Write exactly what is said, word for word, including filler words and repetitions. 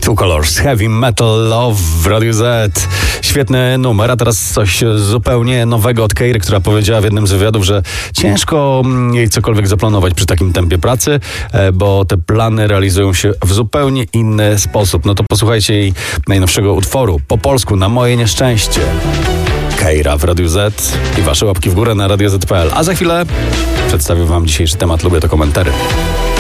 Two Colors, Heavy Metal Love w Radiu Z. Świetny numer, a teraz coś zupełnie nowego od Keiry, która powiedziała w jednym z wywiadów, że ciężko jej cokolwiek zaplanować przy takim tempie pracy, bo te plany realizują się w zupełnie inny sposób. No to posłuchajcie jej najnowszego utworu, po polsku, Na moje nieszczęście. Keira w Radiu Z i wasze łapki w górę na radio zet kropka pe el. A za chwilę przedstawię wam dzisiejszy temat. Lubię to komentary.